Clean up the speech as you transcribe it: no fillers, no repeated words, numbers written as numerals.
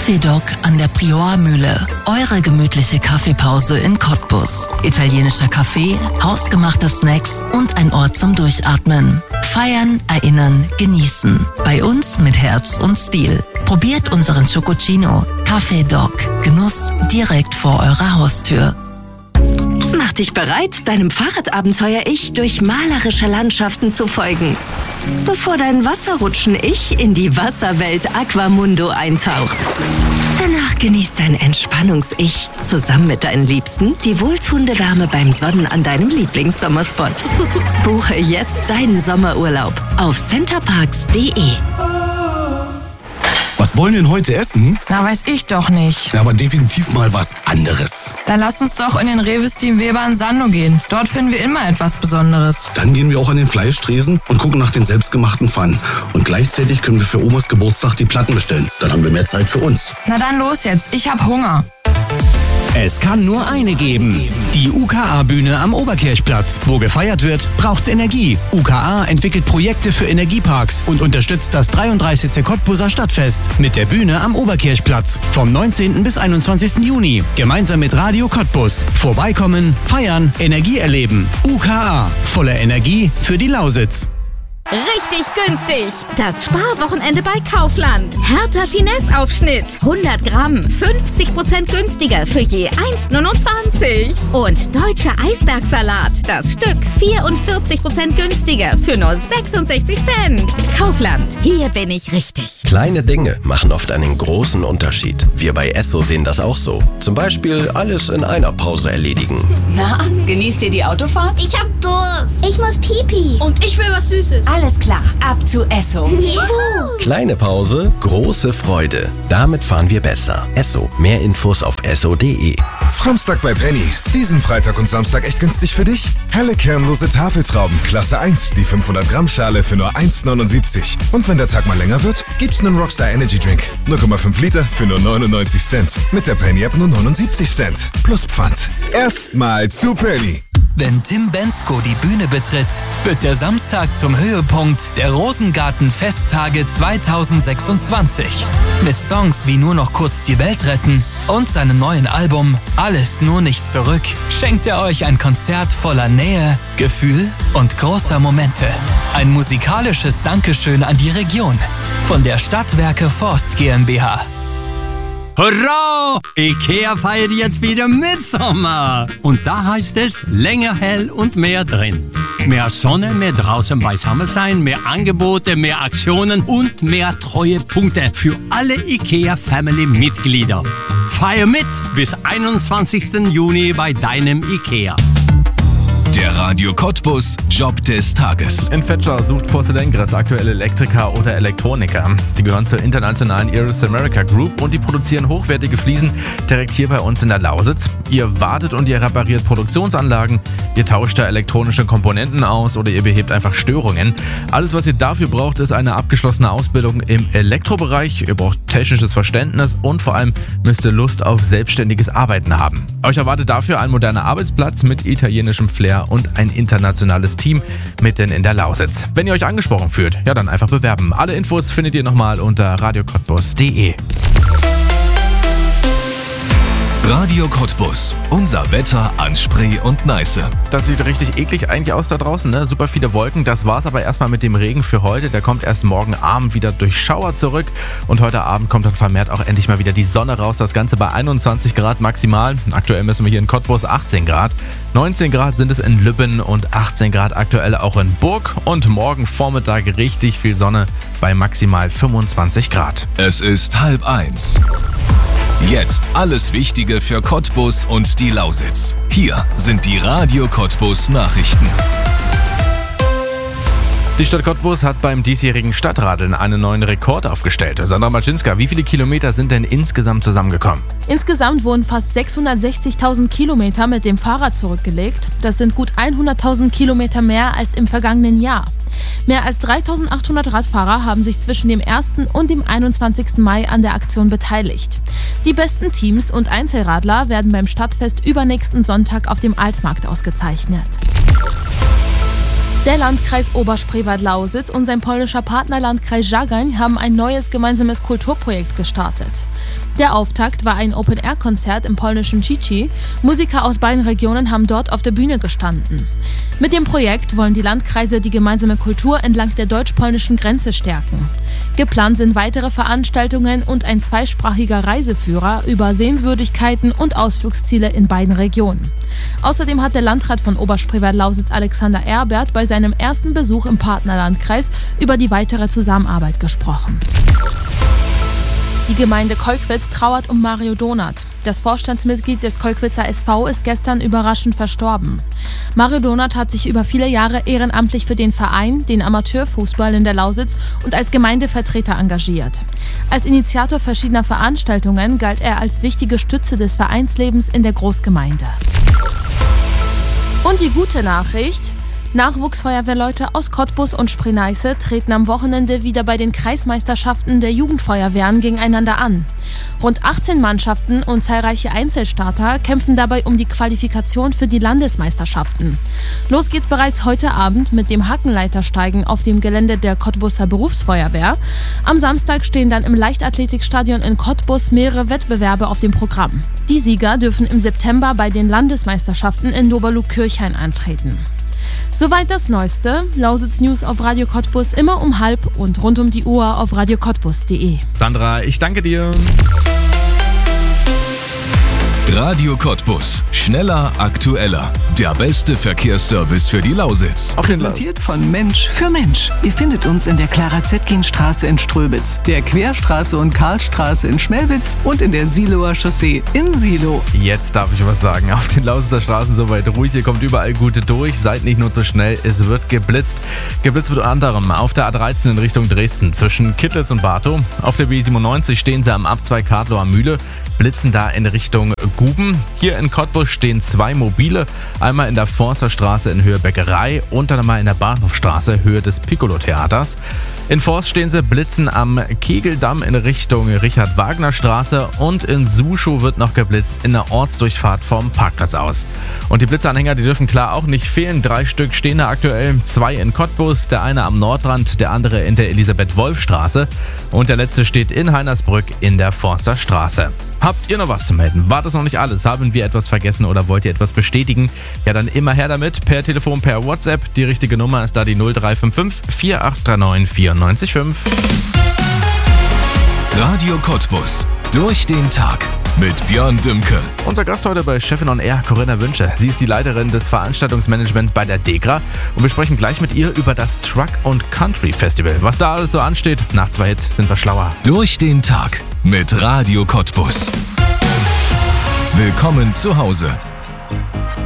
Café Doc an der Priormühle. Eure gemütliche Kaffeepause in Cottbus. Italienischer Kaffee, hausgemachte Snacks und ein Ort zum Durchatmen. Feiern, erinnern, genießen. Bei uns mit Herz und Stil. Probiert unseren Chococino. Café Doc. Genuss direkt vor eurer Haustür. Mach dich bereit, deinem Fahrradabenteuer-Ich durch malerische Landschaften zu folgen. Bevor dein Wasserrutschen-Ich in die Wasserwelt Aquamundo eintaucht. Danach genießt dein Entspannungs-Ich zusammen mit deinen Liebsten die wohltuende Wärme beim Sonnen an deinem Lieblingssommerspot. Buche jetzt deinen Sommerurlaub auf centerparks.de. Was wollen wir denn heute essen? Na, weiß ich doch nicht. Ja, aber definitiv mal was anderes. Dann lass uns doch in den Rewe Team Weber in Sando gehen. Dort finden wir immer etwas Besonderes. Dann gehen wir auch an den Fleischtresen und gucken nach den selbstgemachten Pfannen. Und gleichzeitig können wir für Omas Geburtstag die Platten bestellen. Dann haben wir mehr Zeit für uns. Na dann los jetzt, ich hab Hunger. Es kann nur eine geben. Die UKA-Bühne am Oberkirchplatz. Wo gefeiert wird, braucht's Energie. UKA entwickelt Projekte für Energieparks und unterstützt das 33. Cottbuser Stadtfest mit der Bühne am Oberkirchplatz. Vom 19. bis 21. Juni. Gemeinsam mit Radio Cottbus. Vorbeikommen, feiern, Energie erleben. UKA. Voller Energie für die Lausitz. Richtig günstig. Das Sparwochenende bei Kaufland. Hertha Finesse-Aufschnitt. 100 Gramm, 50% günstiger für je 1,29. Und deutscher Eisbergsalat. Das Stück 44% günstiger für nur 66 Cent. Kaufland. Hier bin ich richtig. Kleine Dinge machen oft einen großen Unterschied. Wir bei Esso sehen das auch so. Zum Beispiel alles in einer Pause erledigen. Na, genießt ihr die Autofahrt? Ich hab Durst. Ich muss Pipi. Und ich will was Süßes. Alles klar, ab zu Esso. Juhu. Kleine Pause, große Freude. Damit fahren wir besser. Esso. Mehr Infos auf esso.de. Framstag bei Penny. Diesen Freitag und Samstag echt günstig für dich? Helle kernlose Tafeltrauben, Klasse 1, die 500 Gramm Schale für nur 1,79. Und wenn der Tag mal länger wird, gibt's einen Rockstar Energy Drink. 0,5 Liter für nur 99 Cent. Mit der Penny App nur 79 Cent. Plus Pfand. Erstmal zu Penny. Wenn Tim Bensko die Bühne betritt, wird der Samstag zum Höhepunkt der Rosengarten-Festtage 2026. Mit Songs wie Nur noch kurz die Welt retten und seinem neuen Album Alles nur nicht zurück schenkt er euch ein Konzert voller Nähe, Gefühl und großer Momente. Ein musikalisches Dankeschön an die Region von der Stadtwerke Forst GmbH. Hurra! IKEA feiert jetzt wieder Mitsommer. Und da heißt es länger hell und mehr drin. Mehr Sonne, mehr draußen beisammen sein, mehr Angebote, mehr Aktionen und mehr Treuepunkte für alle IKEA-Family-Mitglieder. Feier mit bis 21. Juni bei deinem IKEA. Der Radio Cottbus Job des Tages. In Fetscher sucht Porzellängres aktuell Elektriker oder Elektroniker. Die gehören zur internationalen Iris America Group und die produzieren hochwertige Fliesen direkt hier bei uns in der Lausitz. Ihr wartet und ihr repariert Produktionsanlagen, ihr tauscht da elektronische Komponenten aus oder ihr behebt einfach Störungen. Alles, was ihr dafür braucht, ist eine abgeschlossene Ausbildung im Elektrobereich. Ihr braucht technisches Verständnis und vor allem müsst ihr Lust auf selbstständiges Arbeiten haben. Euch erwartet dafür ein moderner Arbeitsplatz mit italienischem Flair und ein internationales Team mitten in der Lausitz. Wenn ihr euch angesprochen fühlt, ja dann einfach bewerben. Alle Infos findet ihr nochmal unter radiocottbus.de. Radio Cottbus. Unser Wetter an Spree und Neiße. Das sieht richtig eklig eigentlich aus da draußen, ne? Super viele Wolken. Das war's aber erstmal mit dem Regen für heute. Der kommt erst morgen Abend wieder durch Schauer zurück. Und heute Abend kommt dann vermehrt auch endlich mal wieder die Sonne raus. Das Ganze bei 21 Grad maximal. Aktuell messen wir hier in Cottbus 18 Grad. 19 Grad sind es in Lübben und 18 Grad aktuell auch in Burg. Und morgen Vormittag richtig viel Sonne bei maximal 25 Grad. Es ist 12:30. Jetzt alles Wichtige für Cottbus und die Lausitz. Hier sind die Radio Cottbus Nachrichten. Die Stadt Cottbus hat beim diesjährigen Stadtradeln einen neuen Rekord aufgestellt. Sandra Malczynska, wie viele Kilometer sind denn insgesamt zusammengekommen? Insgesamt wurden fast 660.000 Kilometer mit dem Fahrrad zurückgelegt. Das sind gut 100.000 Kilometer mehr als im vergangenen Jahr. Mehr als 3.800 Radfahrer haben sich zwischen dem 1. und dem 21. Mai an der Aktion beteiligt. Die besten Teams und Einzelradler werden beim Stadtfest übernächsten Sonntag auf dem Altmarkt ausgezeichnet. Der Landkreis Oberspreewald-Lausitz und sein polnischer Partner Landkreis Żagań haben ein neues gemeinsames Kulturprojekt gestartet. Der Auftakt war ein Open-Air-Konzert im polnischen Chichi. Musiker aus beiden Regionen haben dort auf der Bühne gestanden. Mit dem Projekt wollen die Landkreise die gemeinsame Kultur entlang der deutsch-polnischen Grenze stärken. Geplant sind weitere Veranstaltungen und ein zweisprachiger Reiseführer über Sehenswürdigkeiten und Ausflugsziele in beiden Regionen. Außerdem hat der Landrat von Oberspreewald-Lausitz Alexander Erbert bei seinem ersten Besuch im Partnerlandkreis über die weitere Zusammenarbeit gesprochen. Die Gemeinde Kolkwitz trauert um Mario Donath. Das Vorstandsmitglied des Kolkwitzer SV ist gestern überraschend verstorben. Mario Donath hat sich über viele Jahre ehrenamtlich für den Verein, den Amateurfußball in der Lausitz und als Gemeindevertreter engagiert. Als Initiator verschiedener Veranstaltungen galt er als wichtige Stütze des Vereinslebens in der Großgemeinde. Und die gute Nachricht: Nachwuchsfeuerwehrleute aus Cottbus und Spree-Neiße treten am Wochenende wieder bei den Kreismeisterschaften der Jugendfeuerwehren gegeneinander an. Rund 18 Mannschaften und zahlreiche Einzelstarter kämpfen dabei um die Qualifikation für die Landesmeisterschaften. Los geht's bereits heute Abend mit dem Hackenleitersteigen auf dem Gelände der Cottbuser Berufsfeuerwehr. Am Samstag stehen dann im Leichtathletikstadion in Cottbus mehrere Wettbewerbe auf dem Programm. Die Sieger dürfen im September bei den Landesmeisterschaften in Doberlug-Kirchhain antreten. Soweit das Neueste. Lausitz News auf Radio Cottbus immer um 12:30 und rund um die Uhr auf radiocottbus.de. Sandra, ich danke dir. Radio Cottbus. Schneller, aktueller. Der beste Verkehrsservice für die Lausitz. Präsentiert von Mensch für Mensch. Ihr findet uns in der Clara-Zetkin-Straße in Ströbitz, der Querstraße und Karlstraße in Schmelwitz und in der Siloer Chaussee in Silo. Jetzt darf ich was sagen. Auf den Lausitzer Straßen soweit ruhig. Ihr kommt überall gut durch. Seid nicht nur zu schnell. Es wird geblitzt. Geblitzt wird unter anderem auf der A13 in Richtung Dresden zwischen Kittlitz und Bartow. Auf der B97 stehen sie am Abzweig Kadlower Mühle. Blitzen da in Richtung Guben. Hier in Cottbus stehen 2 mobile. Einmal in der Forsterstraße in Höhe Bäckerei und dann einmal in der Bahnhofstraße Höhe des Piccolo-Theaters. In Forst stehen sie blitzen am Kegeldamm in Richtung Richard-Wagner-Straße und in Suschow wird noch geblitzt in der Ortsdurchfahrt vom Parkplatz aus. Und die Blitzanhänger, die dürfen klar auch nicht fehlen. 3 Stück stehen da aktuell. 2 in Cottbus, der eine am Nordrand, der andere in der Elisabeth-Wolf-Straße und der letzte steht in Heinersbrück in der Forsterstraße. Habt ihr noch was zu melden? War das noch nicht alles? Haben wir etwas vergessen oder wollt ihr etwas bestätigen? Ja, dann immer her damit. Per Telefon, per WhatsApp. Die richtige Nummer ist da die 0355 4839 945. Radio Cottbus. Durch den Tag. Mit Björn Dümke. Unser Gast heute bei Chefin on Air, Corinna Wünsche. Sie ist die Leiterin des Veranstaltungsmanagements bei der DEGRA und wir sprechen gleich mit ihr über das Truck & Country Festival. Was da alles so ansteht, nach 2 Hits sind wir schlauer. Durch den Tag mit Radio Cottbus. Willkommen zu Hause.